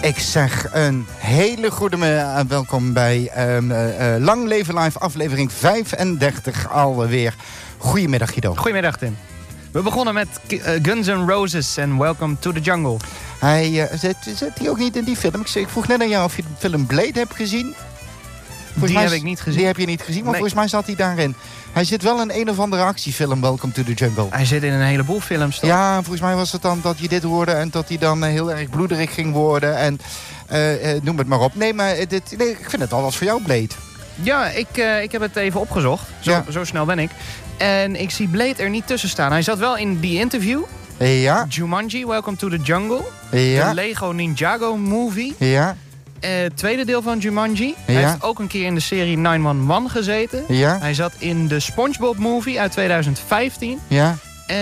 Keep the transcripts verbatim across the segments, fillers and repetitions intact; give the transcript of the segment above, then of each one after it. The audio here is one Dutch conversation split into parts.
Ik zeg een hele goede uh, welkom bij um, uh, uh, Lang Leven Live, aflevering vijfendertig alweer. Goedemiddag, Guido. Goedemiddag, Tim. We begonnen met uh, Guns N' Roses en Welcome to the Jungle. Hij uh, zit, zit hij ook niet in die film? Ik, zeg, ik vroeg net aan jou of je de film Blade hebt gezien. Volgens die mij, heb ik niet gezien. Die heb je niet gezien, maar nee. volgens mij zat hij daarin. Hij zit wel in een of andere actiefilm, Welcome to the Jungle. Hij zit in een heleboel films, toch? Ja, volgens mij was het dan dat je dit hoorde en dat hij dan uh, heel erg bloederig ging worden. En uh, uh, noem het maar op. Nee, maar dit, nee, ik vind het al wat voor jou, Blade. Ja, ik, uh, ik heb het even opgezocht. Zo, ja. zo snel ben ik. En ik zie Blade er niet tussen staan. Hij zat wel in The Interview. Ja. Jumanji, Welcome to the Jungle. Ja. De Lego Ninjago Movie. Ja. Het uh, tweede deel van Jumanji. Ja. Hij heeft ook een keer in de serie negen een een gezeten. Ja. Hij zat in de SpongeBob Movie uit tweeduizend vijftien. Ja.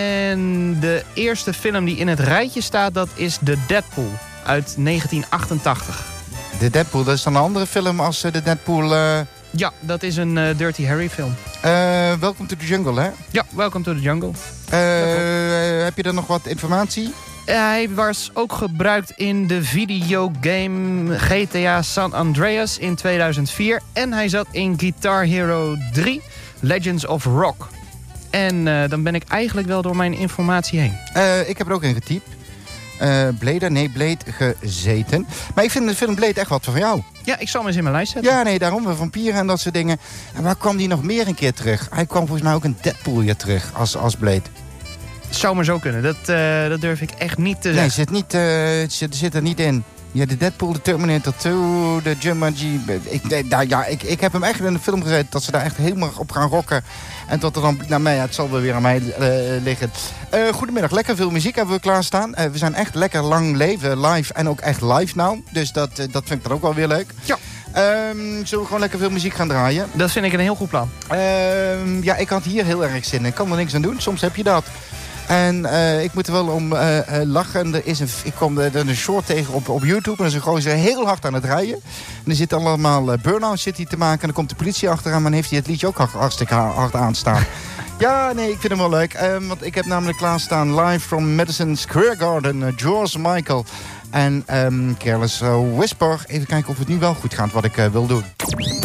En de eerste film die in het rijtje staat, dat is The Deadpool uit negentien achtentachtig. De Deadpool, dat is dan een andere film als uh, de Deadpool... Uh... Ja, dat is een uh, Dirty Harry film. Uh, Welcome to the Jungle, hè? Ja, Welcome to the Jungle. Uh, heb je er nog wat informatie? Hij was ook gebruikt in de videogame G T A San Andreas in tweeduizend vier. En hij zat in Guitar Hero drie, Legends of Rock. En uh, dan ben ik eigenlijk wel door mijn informatie heen. Uh, ik heb er ook in getypt. Uh, Blade, nee, Blade gezeten. Maar ik vind de film Blade echt wat voor jou. Ja, ik zal hem eens in mijn lijst zetten. Ja, nee, daarom, vampieren en dat soort dingen. En waar kwam die nog meer een keer terug? Hij kwam volgens mij ook in Deadpool weer terug als, als Blade. Zou maar zo kunnen. Dat, uh, dat durf ik echt niet te zeggen. Nee, zit, niet, uh, zit, zit er niet in. Ja, de Deadpool, de Terminator twee, de Jumanji. Ik, nee, nou, ja, ik, ik heb hem echt in de film gezeten dat ze daar echt helemaal op gaan rocken. En tot er dan, nou mij, ja, het zal wel weer aan mij uh, liggen. Uh, goedemiddag, lekker veel muziek hebben we klaarstaan. Uh, we zijn echt lekker lang leven, live en ook echt live nou. Dus dat, uh, dat vind ik dan ook wel weer leuk. Ja. Um, zullen we gewoon lekker veel muziek gaan draaien? Dat vind ik een heel goed plan. Um, ja, ik had hier heel erg zin in. Ik kan er niks aan doen, soms heb je dat. En uh, ik moet er wel om uh, uh, lachen. Er is een, ik kwam er een short tegen op, op YouTube. En dan is een gozer heel hard aan het rijden. En er zit allemaal uh, burn-out zit hij te maken. En dan komt de politie achteraan. Maar dan heeft hij het liedje ook hartstikke hard aanstaan. Ja, nee, ik vind hem wel leuk. Um, want ik heb namelijk klaarstaan live from Madison Square Garden. Uh, George Michael en um, Careless uh, Whisper. Even kijken of het nu wel goed gaat wat ik uh, wil doen.